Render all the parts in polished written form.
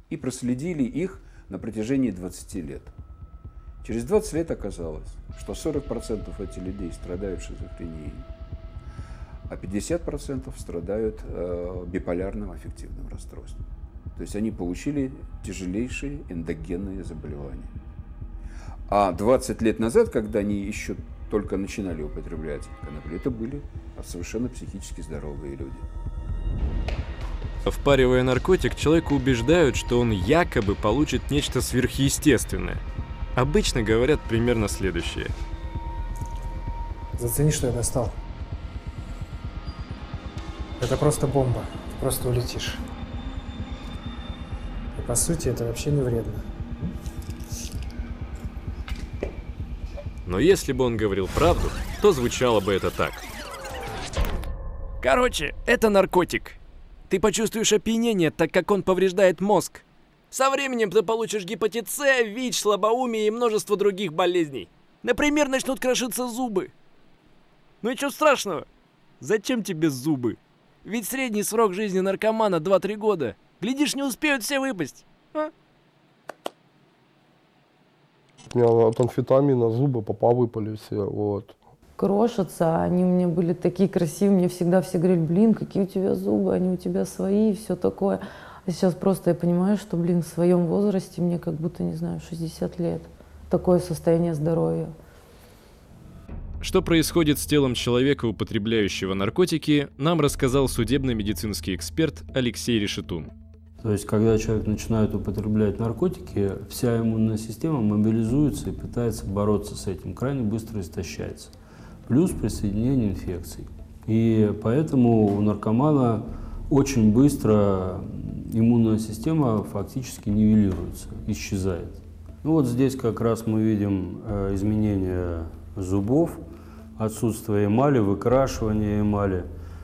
и проследили их на протяжении 20 лет. Через 20 лет оказалось, что 40% этих людей страдают шизофренией, а 50% страдают биполярным аффективным расстройством. То есть они получили тяжелейшие эндогенные заболевания. А 20 лет назад, когда они еще только начинали употреблять конопли, это были совершенно психически здоровые люди. Впаривая наркотик, человека убеждают, что он якобы получит нечто сверхъестественное. Обычно говорят примерно следующее. Зацени, что я достал. Это просто бомба. Ты просто улетишь. И по сути это вообще не вредно. Но если бы он говорил правду, то звучало бы это так. Короче, это наркотик. Ты почувствуешь опьянение, так как он повреждает мозг. Со временем ты получишь гепатит С, ВИЧ, слабоумие и множество других болезней. Например, начнут крошиться зубы. Ну и что страшного? Зачем тебе зубы? Ведь средний срок жизни наркомана 2-3 года. Глядишь, не успеют все выпасть. А? У меня от амфетамина зубы выпали все, вот. Крошатся, они у меня были такие красивые, мне всегда все говорили, блин, какие у тебя зубы, они у тебя свои, все такое. А сейчас просто я понимаю, что, блин, в своем возрасте мне как будто, не знаю, 60 лет. Такое состояние здоровья. Что происходит с телом человека, употребляющего наркотики, нам рассказал судебно-медицинский эксперт Алексей Решетун. То есть, когда человек начинает употреблять наркотики, вся иммунная система мобилизуется и пытается бороться с этим, крайне быстро истощается. Плюс присоединение инфекций. И поэтому у наркомана очень быстро иммунная система фактически нивелируется, исчезает. Ну вот здесь как раз мы видим изменения зубов, отсутствие эмали, выкрашивание эмали,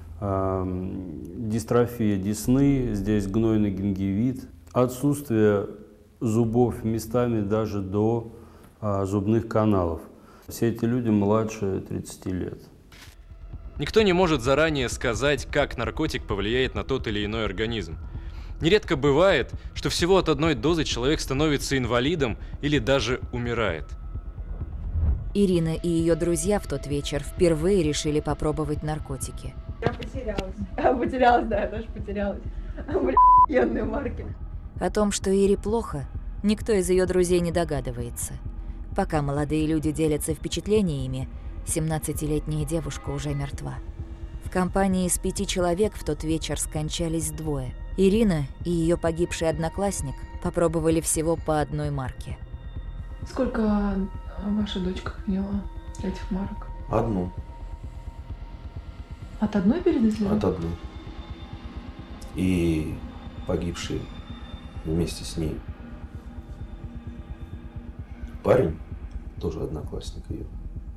дистрофия десны, здесь гнойный гингивит, отсутствие зубов местами даже до зубных каналов. Все эти люди младше 30 лет. Никто не может заранее сказать, как наркотик повлияет на тот или иной организм. Нередко бывает, что всего от одной дозы человек становится инвалидом или даже умирает. Ирина и ее друзья в тот вечер впервые решили попробовать наркотики. Я потерялась. Потерялась, да, я тоже потерялась. Охуенные марки. О том, что Ире плохо, никто из ее друзей не догадывается. Пока молодые люди делятся впечатлениями, 17-летняя девушка уже мертва. В компании из 5 человек в тот вечер скончались 2. Ирина и ее погибший одноклассник попробовали всего по одной марке. Сколько ваша дочка приняла этих марок? 1. От одной передозировки? От 1. И погибший вместе с ней парень, тоже одноклассник ее.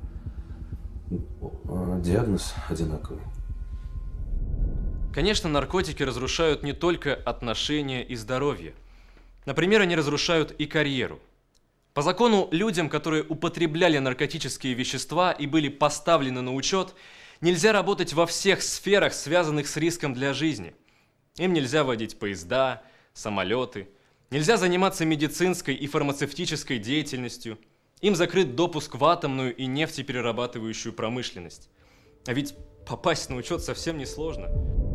Диагноз одинаковый. Конечно, наркотики разрушают не только отношения и здоровье. Например, они разрушают и карьеру. По закону, людям, которые употребляли наркотические вещества и были поставлены на учет, нельзя работать во всех сферах, связанных с риском для жизни. Им нельзя водить поезда, самолеты, нельзя заниматься медицинской и фармацевтической деятельностью, им закрыт допуск в атомную и нефтеперерабатывающую промышленность. А ведь попасть на учет совсем несложно.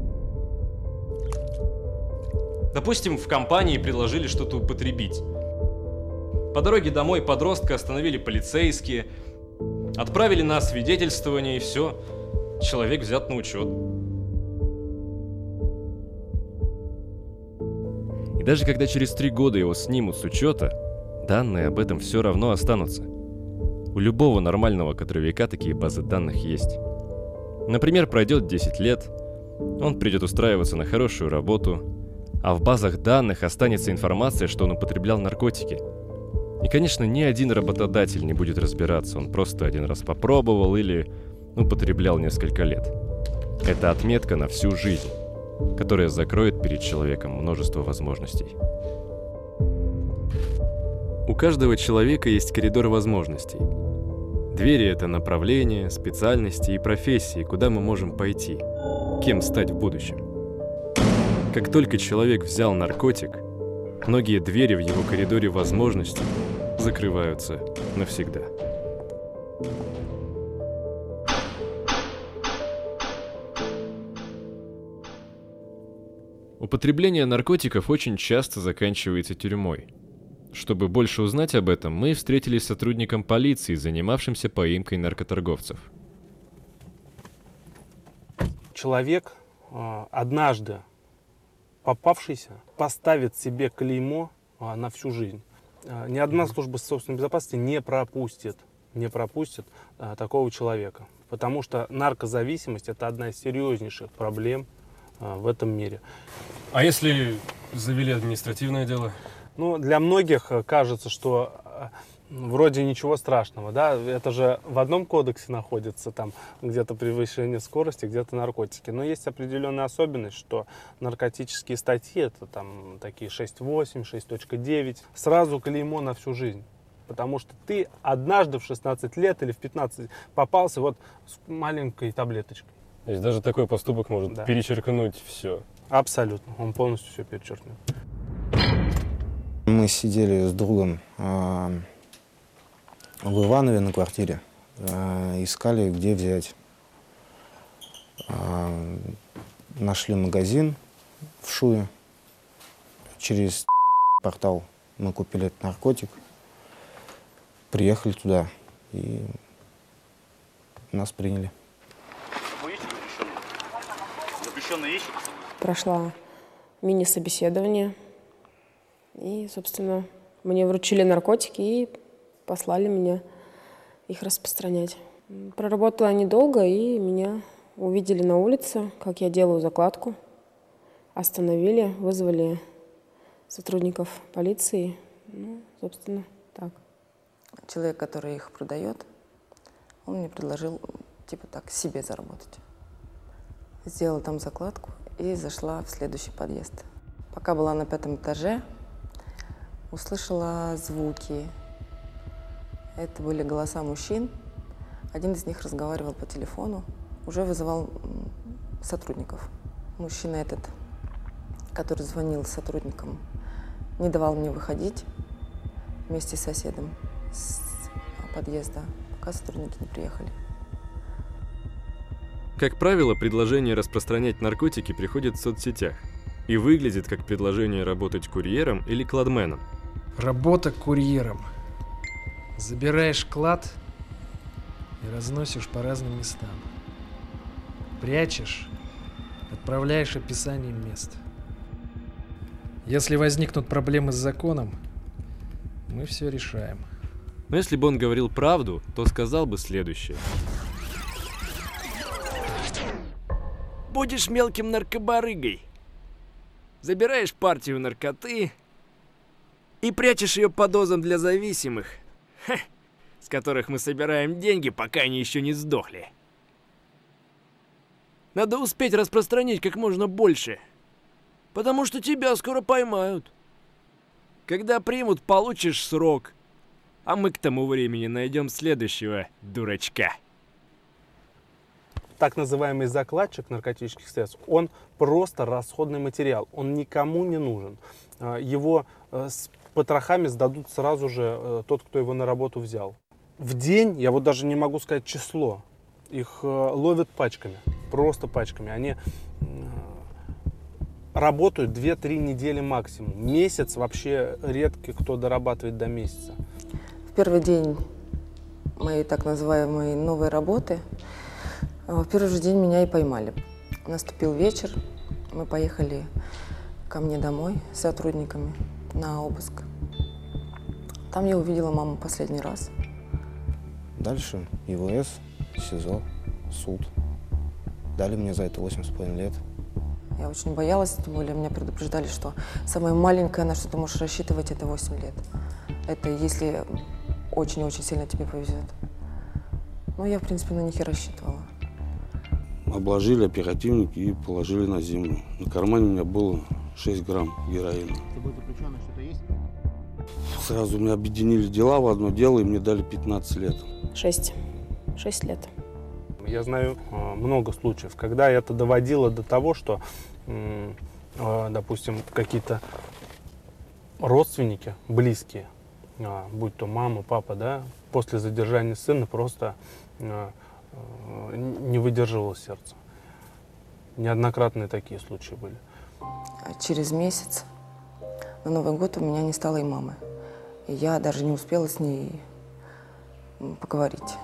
Допустим, в компании предложили что-то употребить. По дороге домой подростка остановили полицейские, отправили на освидетельствование, и все, человек взят на учет. И даже когда через 3 года его снимут с учета, данные об этом все равно останутся. У любого нормального кадровика такие базы данных есть. Например, пройдет 10 лет, он придет устраиваться на хорошую работу, а в базах данных останется информация, что он употреблял наркотики. И, конечно, ни один работодатель не будет разбираться, он просто один раз попробовал или употреблял несколько лет. Это отметка на всю жизнь, которая закроет перед человеком множество возможностей. У каждого человека есть коридор возможностей. Двери — это направления, специальности и профессии, куда мы можем пойти, кем стать в будущем. Как только человек взял наркотик, многие двери в его коридоре возможностей закрываются навсегда. Употребление наркотиков очень часто заканчивается тюрьмой. Чтобы больше узнать об этом, мы встретились с сотрудником полиции, занимавшимся поимкой наркоторговцев. Человек, однажды попавшийся, поставит себе клеймо на всю жизнь. Ни одна служба собственной безопасности не пропустит такого человека. Потому что наркозависимость – это одна из серьезнейших проблем в этом мире. А если завели административное дело? Ну, для многих кажется, что вроде ничего страшного, да, это же в одном кодексе находится, там где-то превышение скорости, где-то наркотики. Но есть определенная особенность, что наркотические статьи, это там такие 6.8, 6.9, сразу клеймо на всю жизнь. Потому что ты однажды в 16 лет или в 15 попался вот с маленькой таблеточкой. То есть даже такой поступок может перечеркнуть все. Абсолютно, он полностью все перечеркнет. Мы сидели с другом в Иванове на квартире, искали, где взять. Нашли магазин в Шуе. Через портал мы купили этот наркотик, приехали туда и нас приняли. Вы ищете запрещенные ищете? Прошла мини-собеседование. И, собственно, мне вручили наркотики и послали меня их распространять. Проработала я недолго, и меня увидели на улице, как я делаю закладку. Остановили, вызвали сотрудников полиции. Ну, собственно, так. Человек, который их продает, он мне предложил, типа так, себе заработать. Сделала там закладку и зашла в следующий подъезд. Пока была на 5-м этаже, услышала звуки. Это были голоса мужчин. Один из них разговаривал по телефону, уже вызывал сотрудников. Мужчина этот, который звонил сотрудникам, не давал мне выходить вместе с соседом с подъезда, пока сотрудники не приехали. Как правило, предложение распространять наркотики приходит в соцсетях и выглядит как предложение работать курьером или кладменом. Работа курьером. Забираешь клад и разносишь по разным местам. Прячешь, отправляешь описание мест. Если возникнут проблемы с законом, мы все решаем. Но если бы он говорил правду, то сказал бы следующее. Будешь мелким наркобарыгой. Забираешь партию наркоты и прячешь ее по дозам для зависимых, с которых мы собираем деньги, пока они еще не сдохли. Надо успеть распространить как можно больше, потому что тебя скоро поймают. Когда примут, получишь срок, а мы к тому времени найдем следующего дурачка. Так называемый закладчик наркотических средств, он просто расходный материал, он никому не нужен. Его с потрохами сдадут сразу же тот, кто его на работу взял. В день, я вот даже не могу сказать число, их ловят пачками, просто пачками. Они работают 2-3 недели максимум. Месяц вообще редко кто дорабатывает до месяца. В первый день моей так называемой новой работы, в первый же день меня и поймали. Наступил вечер, мы поехали ко мне домой с сотрудниками на обыск. Там я увидела маму последний раз. Дальше ИВС, СИЗО, суд. Дали мне за это 8,5 лет. Я очень боялась, тем более меня предупреждали, что самое маленькое, на что ты можешь рассчитывать, это 8 лет. Это если очень-очень сильно тебе повезет. Но я, в принципе, на них и рассчитывала. Обложили оперативники и положили на землю. На кармане у меня было 6 грамм героина. С тобой заключенный что-то есть? Сразу мне объединили дела в одно дело и мне дали 15 лет. 6 лет. Я знаю много случаев, когда это доводило до того, что, допустим, какие-то родственники, близкие, будь то мама, папа, да, после задержания сына просто не выдерживало сердце. Неоднократные такие случаи были. Через месяц на Новый год у меня не стало и мамы. И я даже не успела с ней поговорить.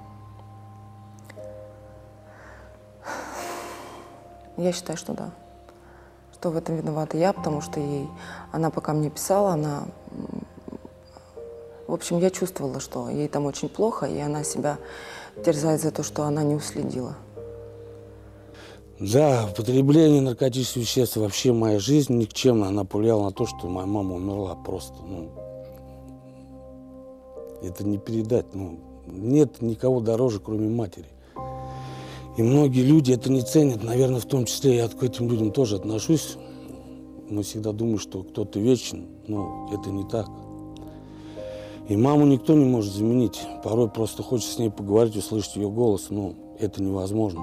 Я считаю, что да. Что в этом виновата я, потому что она пока мне писала, в общем, я чувствовала, что ей там очень плохо, и она себя терзает за то, что она не уследила. Да, употребление наркотических веществ, вообще моя жизнь никчемно, она повлияла на то, что моя мама умерла просто. Это не передать. Нет никого дороже, кроме матери. И многие люди это не ценят, наверное, в том числе я к этим людям тоже отношусь. Мы всегда думаем, что кто-то вечен, но это не так. И маму никто не может заменить. Порой просто хочется с ней поговорить, услышать ее голос, но это невозможно.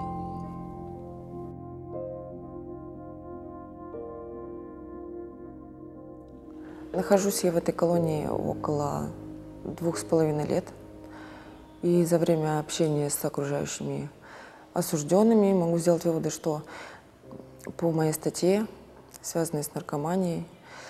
Нахожусь я в этой колонии около 2,5 лет. И за время общения с окружающими осужденными могу сделать выводы, что по моей статье, связанной с наркоманией,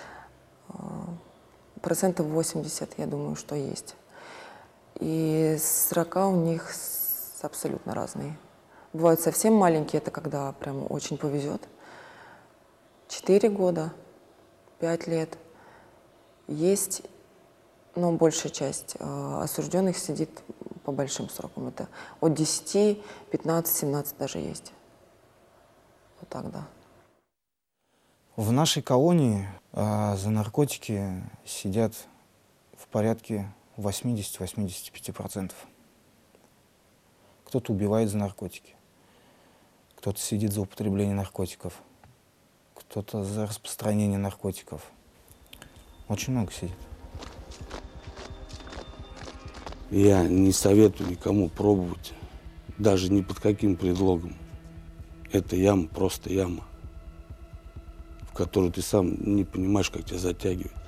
80%, я думаю, что есть. И срока у них абсолютно разные. Бывают совсем маленькие, это когда прям очень повезет. 4 года, 5 лет. Есть, но большая часть осужденных сидит по большим срокам. Это от 10, 15, 17 даже есть. Вот так, да. В нашей колонии за наркотики сидят в порядке 80-85%. Кто-то убивает за наркотики, кто-то сидит за употребление наркотиков, кто-то за распространение наркотиков. Очень много сидит. Я не советую никому пробовать, даже ни под каким предлогом. Это яма, просто яма, в которую ты сам не понимаешь, как тебя затягивать.